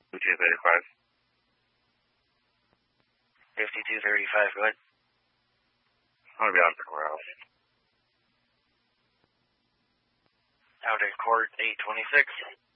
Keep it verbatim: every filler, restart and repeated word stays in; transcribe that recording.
fifty-two thirty-five. fifty-two thirty-five, go ahead. I'm going to be out somewhere else. Out at court eight twenty-six.